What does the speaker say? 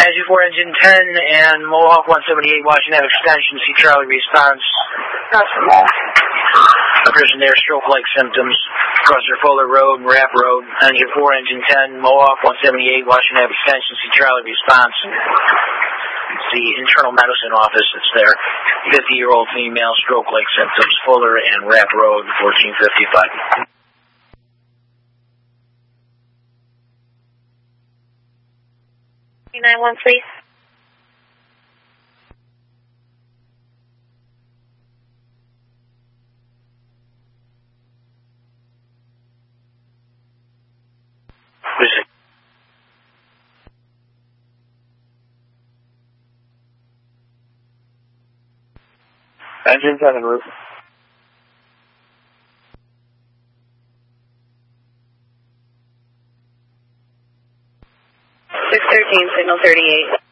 Engine 4, Engine 10, and Mohawk 178, Washington Extension, see Charlie response. Person there, stroke-like symptoms. Crosser Fuller Road, Rapp Road, Engine 4, Engine 10, Mohawk 178, Washington Extension, see Charlie response. It's the internal medicine office that's there. 50-year-old female, stroke-like symptoms, Fuller and Rapp Road, 1455. 91, please. Engine 10 en route. 613, signal 38.